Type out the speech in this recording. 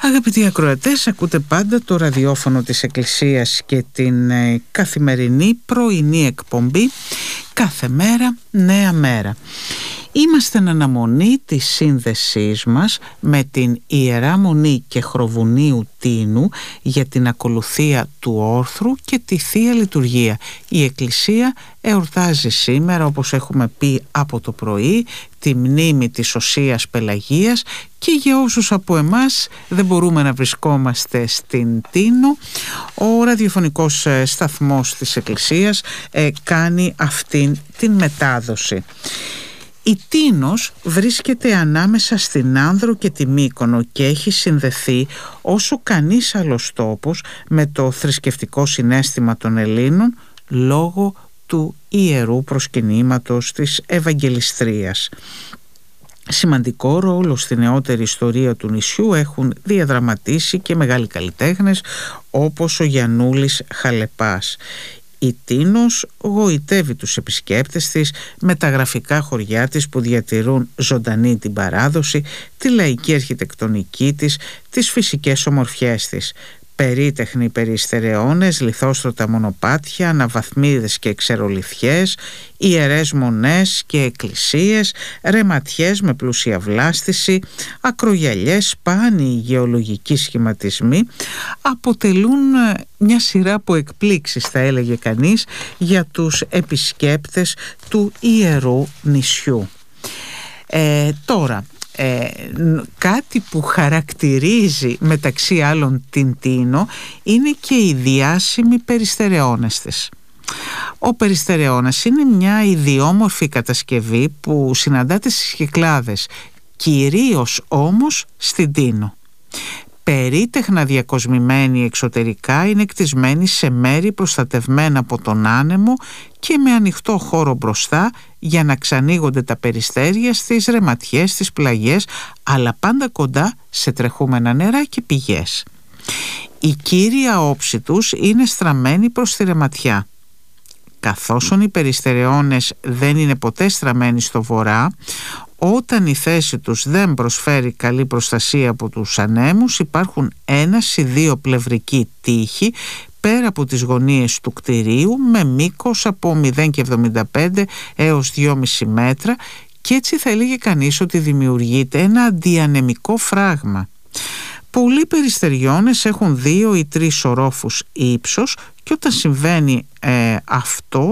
Αγαπητοί ακροατές, ακούτε πάντα το ραδιόφωνο της Εκκλησίας και την καθημερινή πρωινή εκπομπή «Κάθε μέρα νέα μέρα». Είμαστε εν αναμονή της σύνδεσής μας με την Ιερά Μονή Κεχροβουνίου Τίνου για την ακολουθία του όρθρου και τη Θεία Λειτουργία. Η Εκκλησία εορτάζει σήμερα, όπως έχουμε πει από το πρωί, τη μνήμη της Οσίας Πελαγίας, και για όσους από εμάς δεν μπορούμε να βρισκόμαστε στην Τίνο, ο ραδιοφωνικός σταθμός της Εκκλησίας κάνει αυτήν την μετάδοση. Η Τίνος βρίσκεται ανάμεσα στην Άνδρο και τη Μύκονο και έχει συνδεθεί όσο κανείς άλλος τόπος με το θρησκευτικό συναίσθημα των Ελλήνων λόγω του ιερού προσκυνήματος της Ευαγγελιστρίας. Σημαντικό ρόλο στη νεότερη ιστορία του νησιού έχουν διαδραματίσει και μεγάλοι καλλιτέχνες όπως ο Γιαννούλης Χαλεπάς. Η Τίνος γοητεύει τους επισκέπτες της με τα γραφικά χωριά της που διατηρούν ζωντανή την παράδοση, τη λαϊκή αρχιτεκτονική της, τις φυσικές ομορφιές της. Περίτεχνοι περιστερεώνες, λιθόστρωτα μονοπάτια, αναβαθμίδες και ξερολιθιές, ιερές μονές και εκκλησίες, ρεματιές με πλούσια βλάστηση, ακρογιαλιές, σπάνιοι γεωλογικοί σχηματισμοί αποτελούν μια σειρά από εκπλήξεις, θα έλεγε κανείς, για τους επισκέπτες του ιερού νησιού. Τώρα, κάτι που χαρακτηρίζει μεταξύ άλλων την Τίνο είναι και οι διάσημοι περιστερεώνες της. Ο περιστερεώνας είναι μια ιδιόμορφη κατασκευή που συναντάται στις Κυκλάδες, κυρίως όμως στην Τίνο. Περίτεχνα διακοσμημένη εξωτερικά, είναι κτισμένη σε μέρη προστατευμένα από τον άνεμο και με ανοιχτό χώρο μπροστά για να ξανοίγονται τα περιστέρια στις ρεματιές, στις πλαγιές, αλλά πάντα κοντά σε τρεχούμενα νερά και πηγές. Η κύρια όψη τους είναι στραμμένη προς τη ρεματιά. Καθώς οι περιστερεώνες δεν είναι ποτέ στραμμένοι στο βορρά, όταν η θέση τους δεν προσφέρει καλή προστασία από τους ανέμους, υπάρχουν ένας ή δύο πλευρικοί τοίχοι πέρα από τις γωνίες του κτηρίου με μήκος από 0,75 έως 2,5 μέτρα, και έτσι θα έλεγε κανείς ότι δημιουργείται ένα αντιανεμικό φράγμα. Πολλοί περιστεριώνες έχουν 2 ή 3 ορόφους ύψος και όταν συμβαίνει αυτό,